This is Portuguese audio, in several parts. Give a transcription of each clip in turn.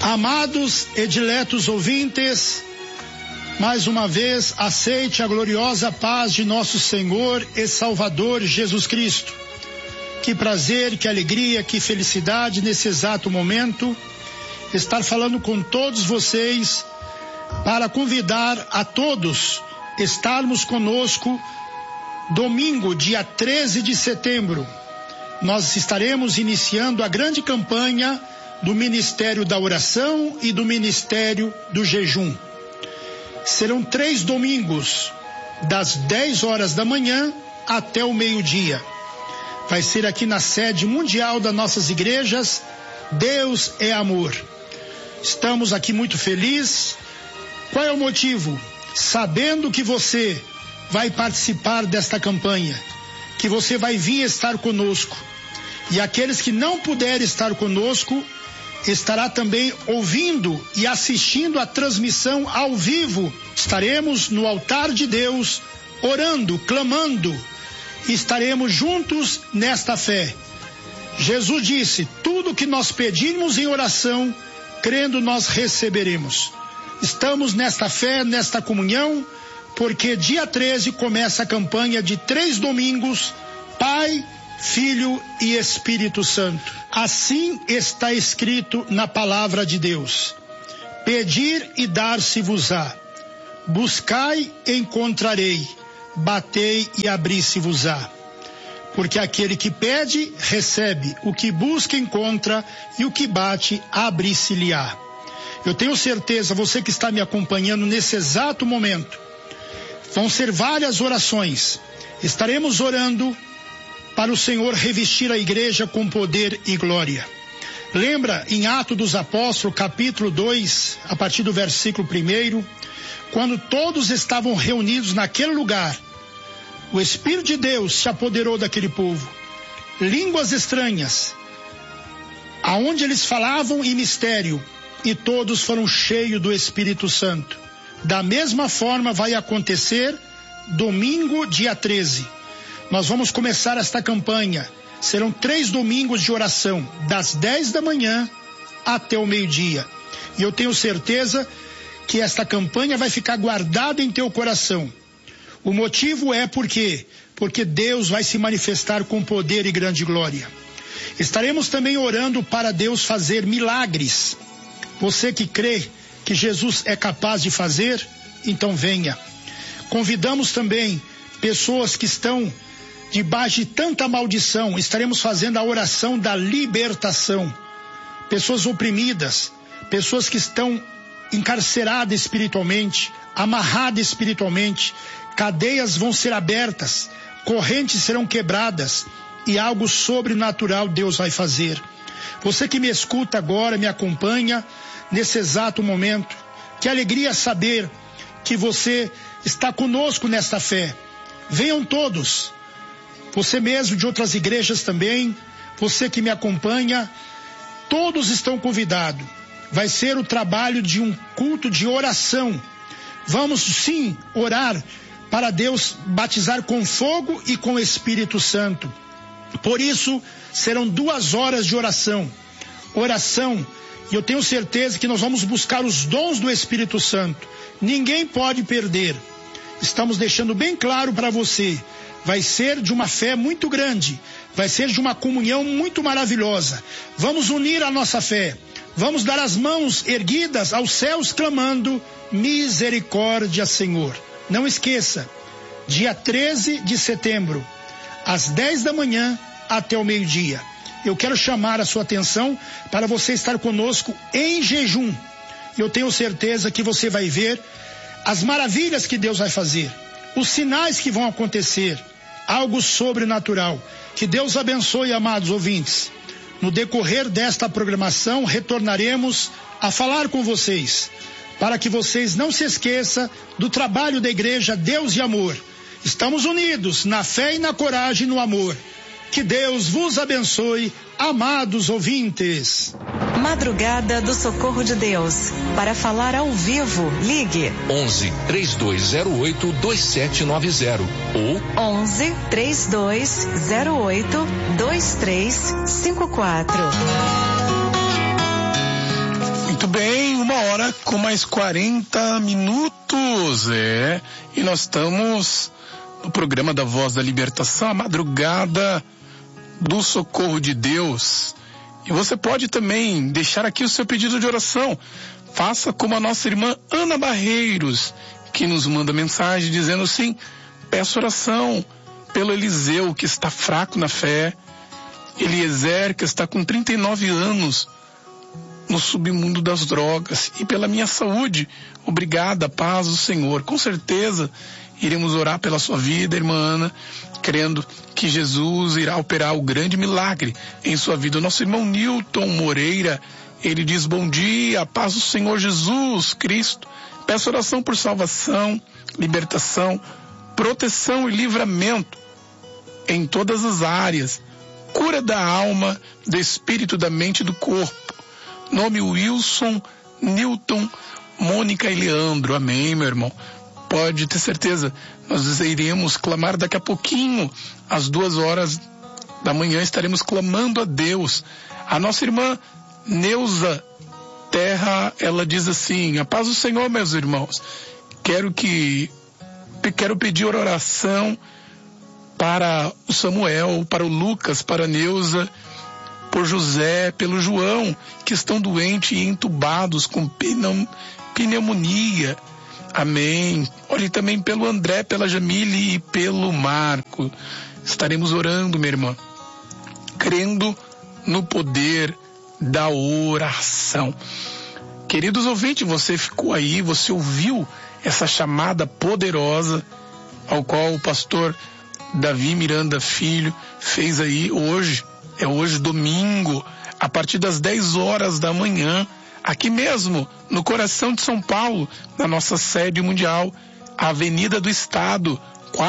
Amados e diletos ouvintes, mais uma vez aceite a gloriosa paz de nosso Senhor e Salvador Jesus Cristo. Que prazer, que alegria, que felicidade nesse exato momento estar falando com todos vocês para convidar a todos estarmos conosco domingo, dia 13 de setembro. Nós estaremos iniciando a grande campanha do Ministério da Oração e do Ministério do Jejum. Serão 3 domingos, das 10 horas da manhã até o meio-dia. Vai ser aqui na sede mundial das nossas igrejas, Deus é Amor. Estamos aqui muito felizes. Qual é o motivo? Sabendo que você vai participar desta campanha, que você vai vir estar conosco. E aqueles que não puderem estar conosco, estará também ouvindo e assistindo a transmissão ao vivo. Estaremos no altar de Deus, orando, clamando, e estaremos juntos nesta fé. Jesus disse, tudo que nós pedirmos em oração, crendo nós receberemos. Estamos nesta fé, nesta comunhão, porque dia 13 começa a campanha de 3 domingos, Pai, Filho e Espírito Santo. Assim está escrito na palavra de Deus. Pedir e dar-se-vos-á. Buscai e encontrarei. Batei e abri-se-vos-á. Porque aquele que pede, recebe. O que busca, encontra. E o que bate, abre-se-lhe-á. Eu tenho certeza, você que está me acompanhando nesse exato momento, vão ser várias orações. Estaremos orando para o Senhor revestir a igreja com poder e glória. Lembra em Atos dos Apóstolos, capítulo 2, a partir do versículo 1, quando todos estavam reunidos naquele lugar, o Espírito de Deus se apoderou daquele povo. Línguas estranhas, aonde eles falavam em mistério, e todos foram cheios do Espírito Santo. Da mesma forma vai acontecer domingo, dia 13. Nós vamos começar esta campanha. Serão 3 domingos de oração, das 10 da manhã até o meio-dia. E eu tenho certeza que esta campanha vai ficar guardada em teu coração. O motivo é porque Deus vai se manifestar com poder e grande glória. Estaremos também orando para Deus fazer milagres. Você que crê que Jesus é capaz de fazer, então venha. Convidamos também pessoas que estão debaixo de tanta maldição. Estaremos fazendo a oração da libertação. Pessoas oprimidas, pessoas que estão encarceradas espiritualmente, amarradas espiritualmente, cadeias vão ser abertas, correntes serão quebradas e algo sobrenatural Deus vai fazer. Você que me escuta agora, me acompanha nesse exato momento, que alegria saber que você está conosco nesta fé. Venham todos. Você mesmo de outras igrejas também, você que me acompanha, todos estão convidados. Vai ser o trabalho de um culto de oração. Vamos sim orar para Deus batizar com fogo e com Espírito Santo. Por isso, serão 2 horas de oração. Oração, e eu tenho certeza que nós vamos buscar os dons do Espírito Santo. Ninguém pode perder. Estamos deixando bem claro para você. Vai ser de uma fé muito grande, vai ser de uma comunhão muito maravilhosa. Vamos unir a nossa fé, vamos dar as mãos erguidas aos céus clamando, misericórdia, Senhor. Não esqueça, dia 13 de setembro, às 10 da manhã até o meio-dia. Eu quero chamar a sua atenção para você estar conosco em jejum. Eu tenho certeza que você vai ver as maravilhas que Deus vai fazer, os sinais que vão acontecer, algo sobrenatural. Que Deus abençoe, amados ouvintes. No decorrer desta programação, retornaremos a falar com vocês, para que vocês não se esqueçam do trabalho da igreja Deus e Amor. Estamos unidos na fé e na coragem e no amor. Que Deus vos abençoe, amados ouvintes. Madrugada do Socorro de Deus. Para falar ao vivo, ligue 11 3208 2790 ou 11 3208 2354. Muito bem. 1h com mais 40 minutos, e nós estamos no programa da Voz da Libertação, a madrugada do Socorro de Deus. E você pode também deixar aqui o seu pedido de oração. Faça como a nossa irmã Ana Barreiros, que nos manda mensagem dizendo assim: peço oração pelo Eliseu, que está fraco na fé, Eliezer, que está com 39 anos no submundo das drogas, e pela minha saúde. Obrigada, paz do Senhor. Com certeza iremos orar pela sua vida, irmã Ana, crendo que Jesus irá operar o grande milagre em sua vida. O nosso irmão Newton Moreira, ele diz: bom dia, paz do Senhor Jesus Cristo. Peço oração por salvação, libertação, proteção e livramento em todas as áreas, cura da alma, do espírito, da mente e do corpo. Nome Wilson, Newton, Mônica e Leandro. Amém, meu irmão. Pode ter certeza, nós iremos clamar daqui a pouquinho, às 2h da manhã, estaremos clamando a Deus. A nossa irmã Neuza Terra, ela diz assim: a paz do Senhor, meus irmãos. Quero pedir oração para o Samuel, para o Lucas, para a Neuza, por José, pelo João, que estão doentes e entubados com pneumonia. Amém. Ore também pelo André, pela Jamile e pelo Marco. Estaremos orando, minha irmã, crendo no poder da oração. Queridos ouvintes, você ficou aí, você ouviu essa chamada poderosa ao qual o pastor Davi Miranda Filho fez aí hoje. É hoje, domingo, a partir das 10h da manhã, aqui mesmo, no coração de São Paulo, na nossa sede mundial, Avenida do Estado,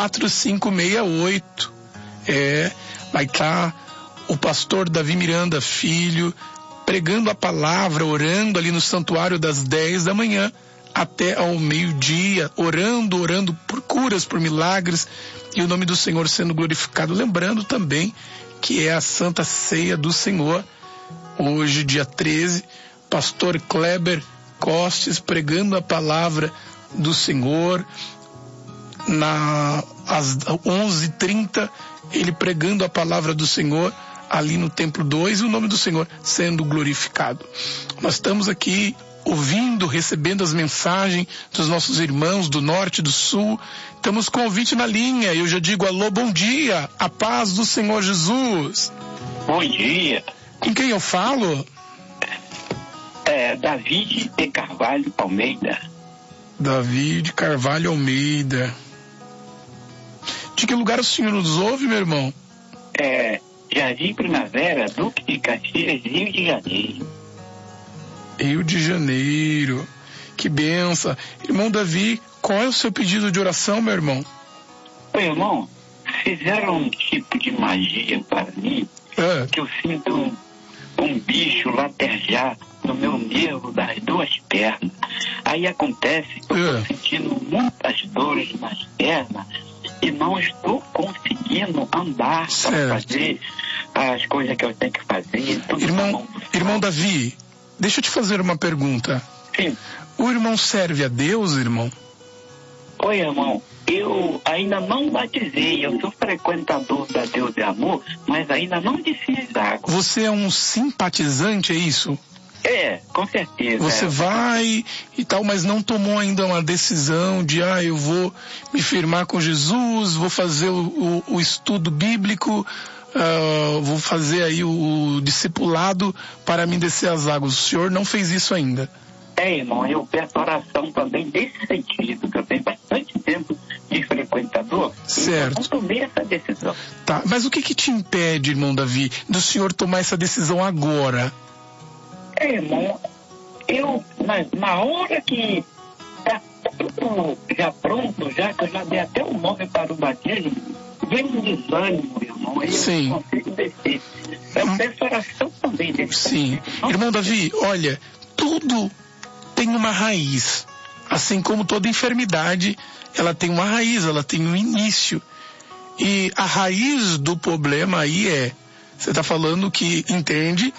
4568. Vai estar o pastor Davi Miranda Filho pregando a palavra, orando ali no santuário das 10 da manhã até ao meio-dia, orando por curas, por milagres, e o nome do Senhor sendo glorificado. Lembrando também que é a Santa Ceia do Senhor, hoje, dia 13, pastor Kleber Costes pregando a palavra do Senhor, às 11h30, ele pregando a palavra do Senhor ali no Templo 2, e o nome do Senhor sendo glorificado. Nós estamos aqui ouvindo, recebendo as mensagens dos nossos irmãos do norte e do sul. Estamos com o ouvinte na linha, eu já digo alô, bom dia, a paz do Senhor Jesus. Bom dia. Com quem eu falo? Davi de Carvalho Almeida. Davi de Carvalho Almeida. De que lugar o senhor nos ouve, meu irmão? Jardim Primavera, Duque de Caxias, Rio de Janeiro. Rio de Janeiro. Que benção. Irmão Davi, qual é o seu pedido de oração, meu irmão? Oi, irmão, fizeram um tipo de magia para mim, que eu sinto um bicho latejar no meu nervo das duas pernas. Aí acontece que eu estou sentindo muitas dores nas pernas e não estou conseguindo andar para fazer as coisas que eu tenho que fazer. Irmão Davi, deixa eu te fazer uma pergunta. Sim. O irmão serve a Deus, irmão? Oi, irmão. Eu ainda não batizei. Eu sou frequentador da Deus de Amor, mas ainda não desci d'água. Você é um simpatizante, é isso? Com certeza. Você vai e tal, mas não tomou ainda uma decisão de, eu vou me firmar com Jesus, vou fazer o estudo bíblico, vou fazer aí o discipulado para me descer as águas. O senhor não fez isso ainda? Irmão, eu peço oração também nesse sentido, que eu tenho bastante tempo de frequentador. Certo. Então, eu tomei essa decisão. Tá, mas o que te impede, irmão Davi, do senhor tomar essa decisão agora? Irmão, eu, na hora que tá tudo já pronto, já que eu já dei até o nome para o batismo, vem um desânimo, irmão, aí eu não consigo descer. Eu peço oração também desse. Sim. Irmão Davi, olha, tudo tem uma raiz. Assim como toda enfermidade, ela tem uma raiz, ela tem um início. E a raiz do problema aí você está falando que entende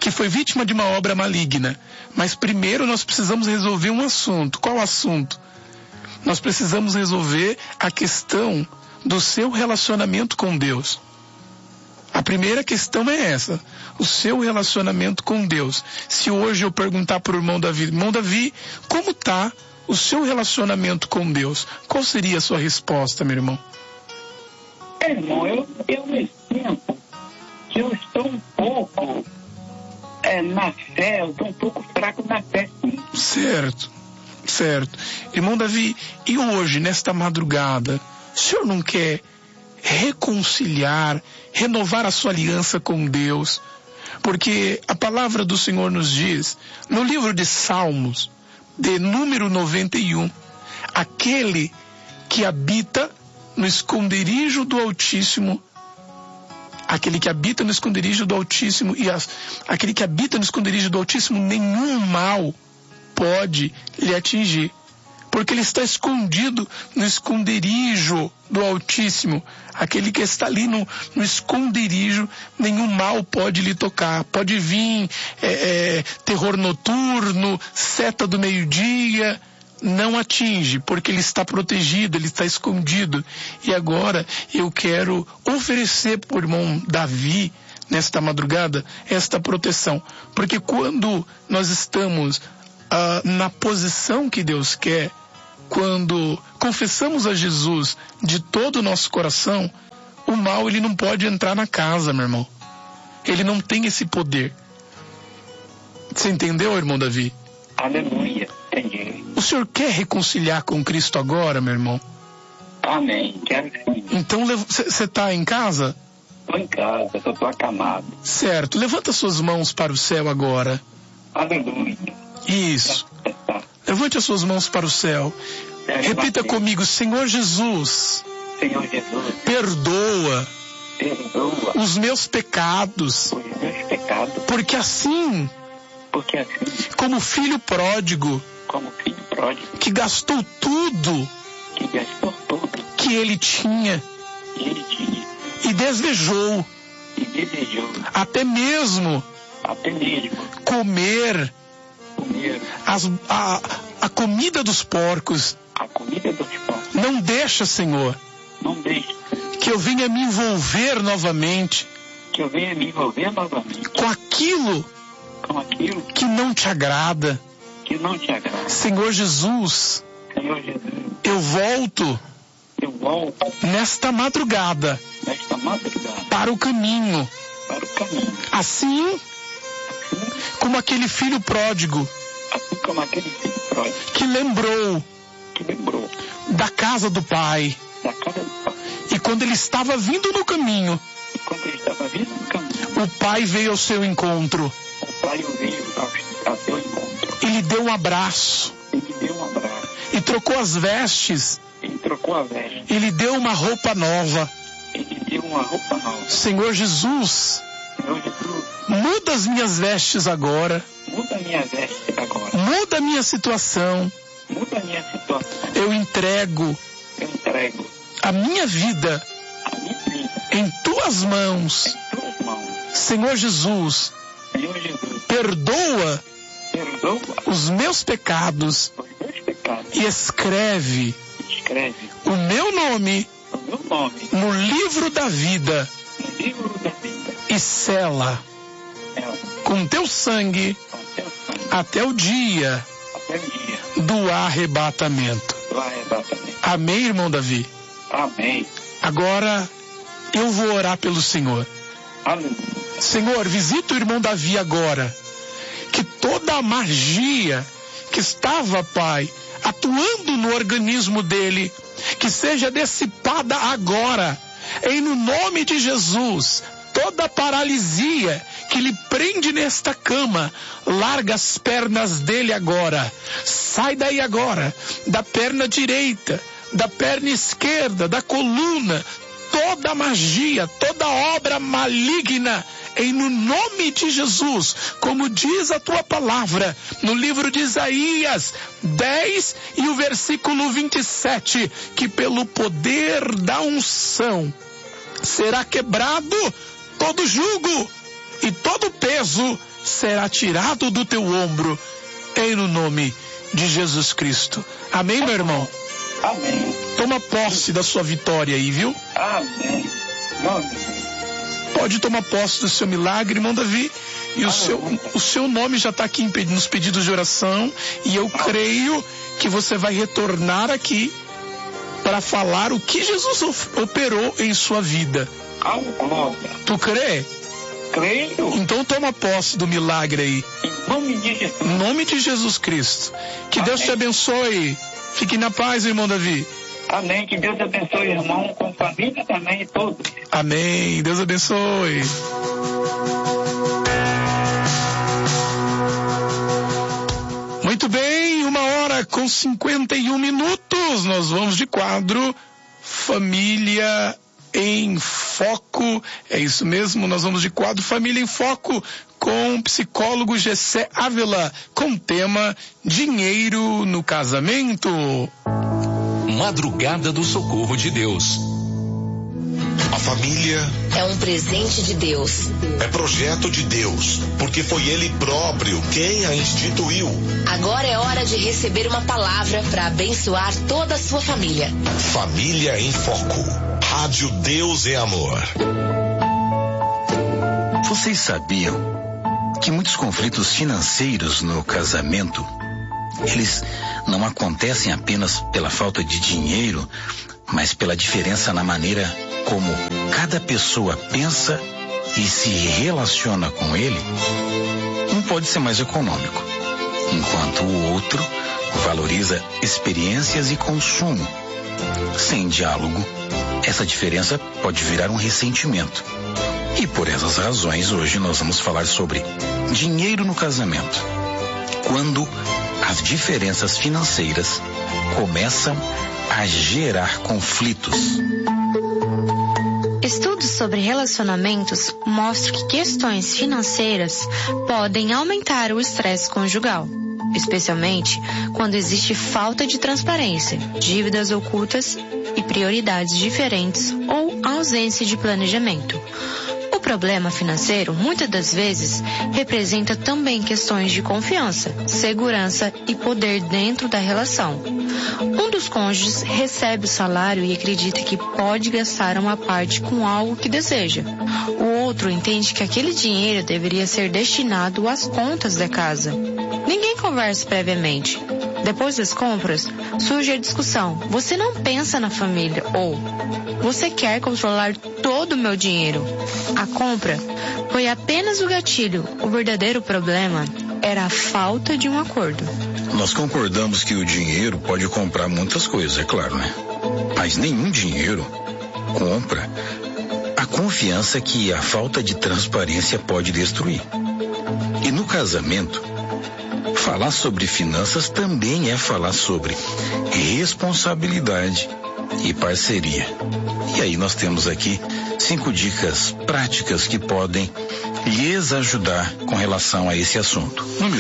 que foi vítima de uma obra maligna. Mas primeiro nós precisamos resolver um assunto. Qual assunto? Nós precisamos resolver a questão do seu relacionamento com Deus. A primeira questão é essa, o seu relacionamento com Deus. Se hoje eu perguntar para o irmão Davi, como está o seu relacionamento com Deus? Qual seria a sua resposta, meu irmão? Irmão, eu me sinto que eu estou um pouco na fé, eu estou um pouco fraco na fé, sim. Certo. Irmão Davi, e hoje, nesta madrugada, o senhor não quer reconciliar, renovar a sua aliança com Deus? Porque a palavra do Senhor nos diz, no livro de Salmos, de número 91, aquele que habita no esconderijo do Altíssimo, aquele que habita no esconderijo do Altíssimo, aquele que habita no esconderijo do Altíssimo, nenhum mal pode lhe atingir, porque ele está escondido no esconderijo do Altíssimo. Aquele que está ali no esconderijo, nenhum mal pode lhe tocar. Pode vir terror noturno, seta do meio-dia, não atinge, porque ele está protegido, ele está escondido. E agora eu quero oferecer para o irmão Davi, nesta madrugada, esta proteção. Porque quando nós estamos na posição que Deus quer, quando confessamos a Jesus de todo o nosso coração, o mal ele não pode entrar na casa, meu irmão. Ele não tem esse poder. Você entendeu, irmão Davi? Aleluia, entendi. O senhor quer reconciliar com Cristo agora, meu irmão? Amém, quero sim. Então você está em casa? Estou em casa, eu estou acamado. Certo, levanta suas mãos para o céu agora. Aleluia. Isso. Levante as suas mãos para o céu. Repita comigo, Senhor Jesus. Senhor Jesus. Perdoa. Perdoa. Os meus pecados. Os meus pecados. Porque assim, como filho pródigo. Como filho pródigo. Que gastou tudo. Que gastou tudo. Que ele tinha. E desejou. Até mesmo. Comer a comida dos porcos. Não deixa, Senhor. Não deixa. Que eu venha me envolver novamente. Com aquilo. Que não te agrada. Senhor Jesus. Eu volto. Nesta madrugada. Para o caminho. Assim como aquele filho pródigo. Que lembrou da casa do pai. E quando ele estava vindo no caminho, o pai veio ao seu encontro. E lhe deu um abraço. E trocou as vestes. E lhe deu uma roupa nova. Senhor Jesus, muda as minhas vestes agora. Muda a minha situação. Eu entrego a minha vida em tuas mãos. Senhor Jesus, perdoa os meus pecados e escreve o meu nome no livro da vida e sela com teu sangue até o dia do arrebatamento. Amém, irmão Davi? Amém. Agora eu vou orar pelo Senhor. Amém. Senhor, visita o irmão Davi agora. Que toda a magia que estava, Pai, atuando no organismo dele, que seja dissipada agora, em no nome de Jesus. Toda paralisia que lhe prende nesta cama, larga as pernas dele agora. Sai daí agora, da perna direita, da perna esquerda, da coluna. Toda magia, toda obra maligna, em no nome de Jesus, como diz a tua palavra, no livro de Isaías 10 e o versículo 27, que pelo poder da unção será quebrado todo jugo e todo peso será tirado do teu ombro, em no nome de Jesus Cristo. Amém, meu irmão? Amém. Toma posse da sua vitória aí, viu? Amém. Pode tomar posse do seu milagre, irmão Davi. E o seu nome já está aqui nos pedidos de oração. E eu creio que você vai retornar aqui para falar o que Jesus operou em sua vida. Tu crê? Creio. Então toma posse do milagre aí. Em nome de Jesus. Em nome de Jesus Cristo. Que Deus te abençoe. Fique na paz, irmão Davi. Amém. Que Deus abençoe, irmão, com família também e todos. Amém. Deus abençoe. Muito bem, 1h51. Nós vamos de quadro Família em Foco. É isso mesmo, nós vamos de quadro Família em Foco com o psicólogo Gessé Ávila, com o tema Dinheiro no Casamento. Madrugada do Socorro de Deus. A família é um presente de Deus. É projeto de Deus, porque foi Ele próprio quem a instituiu. Agora é hora de receber uma palavra para abençoar toda a sua família. Família em Foco. Rádio Deus é Amor. Vocês sabiam que muitos conflitos financeiros no casamento, eles não acontecem apenas pela falta de dinheiro, mas pela diferença na maneira como cada pessoa pensa e se relaciona com ele? Um pode ser mais econômico, enquanto o outro valoriza experiências e consumo. Sem diálogo, essa diferença pode virar um ressentimento. E por essas razões, hoje nós vamos falar sobre dinheiro no casamento. Quando as diferenças financeiras começam a gerar conflitos. Estudos sobre relacionamentos mostram que questões financeiras podem aumentar o estresse conjugal, especialmente quando existe falta de transparência, dívidas ocultas e prioridades diferentes ou ausência de planejamento. O problema financeiro, muitas das vezes, representa também questões de confiança, segurança e poder dentro da relação. Um dos cônjuges recebe o salário e acredita que pode gastar uma parte com algo que deseja. O outro entende que aquele dinheiro deveria ser destinado às contas da casa. Ninguém conversa previamente. Depois das compras, surge a discussão: você não pensa na família, ou você quer controlar todo o meu dinheiro. A compra foi apenas o gatilho. O verdadeiro problema era a falta de um acordo. Nós concordamos que o dinheiro pode comprar muitas coisas, é claro, né? Mas nenhum dinheiro compra a confiança que a falta de transparência pode destruir. E no casamento, falar sobre finanças também é falar sobre responsabilidade e parceria. E aí nós temos aqui 5 dicas práticas que podem lhes ajudar com relação a esse assunto. Número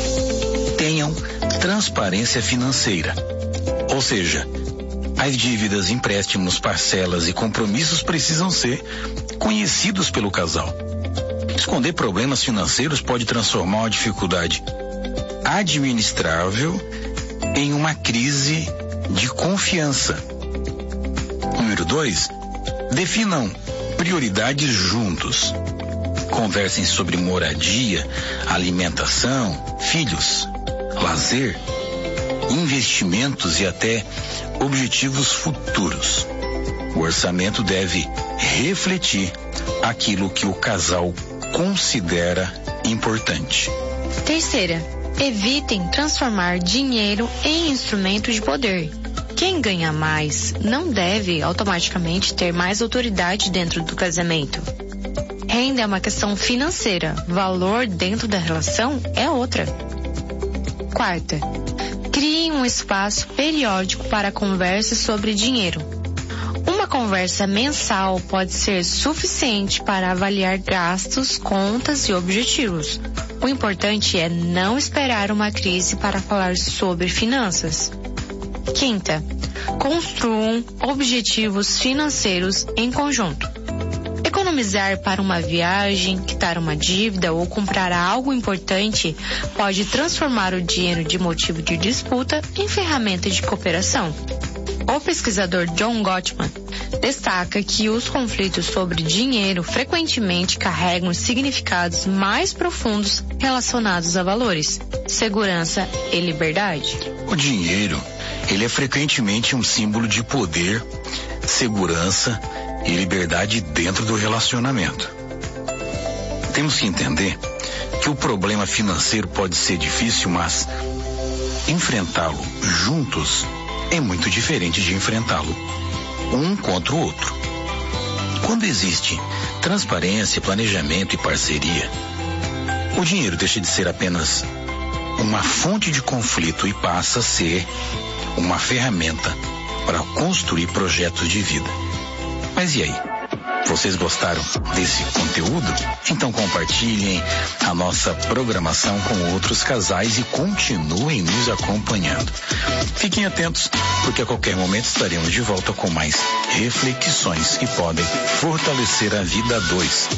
1, tenham transparência financeira. Ou seja, as dívidas, empréstimos, parcelas e compromissos precisam ser conhecidos pelo casal. Esconder problemas financeiros pode transformar uma dificuldade administrável em uma crise de confiança. Número 2, definam prioridades juntos. Conversem sobre moradia, alimentação, filhos, lazer, investimentos e até objetivos futuros. O orçamento deve refletir aquilo que o casal considera importante. Terceira, evitem transformar dinheiro em instrumento de poder. Quem ganha mais não deve automaticamente ter mais autoridade dentro do casamento. Renda é uma questão financeira, valor dentro da relação é outra. Quarta, crie um espaço periódico para conversa sobre dinheiro. Uma conversa mensal pode ser suficiente para avaliar gastos, contas e objetivos. O importante é não esperar uma crise para falar sobre finanças. Quinta, construam objetivos financeiros em conjunto. Economizar para uma viagem, quitar uma dívida ou comprar algo importante pode transformar o dinheiro de motivo de disputa em ferramenta de cooperação. O pesquisador John Gottman destaca que os conflitos sobre dinheiro frequentemente carregam significados mais profundos relacionados a valores, segurança e liberdade. O dinheiro, ele é frequentemente um símbolo de poder, segurança e liberdade dentro do relacionamento. Temos que entender que o problema financeiro pode ser difícil, mas enfrentá-lo juntos é muito diferente de enfrentá-lo um contra o outro. Quando existe transparência, planejamento e parceria, o dinheiro deixa de ser apenas uma fonte de conflito e passa a ser uma ferramenta para construir projetos de vida. Mas e aí? Vocês gostaram desse conteúdo? Então compartilhem a nossa programação com outros casais e continuem nos acompanhando. Fiquem atentos, porque a qualquer momento estaremos de volta com mais reflexões que podem fortalecer a vida a dois.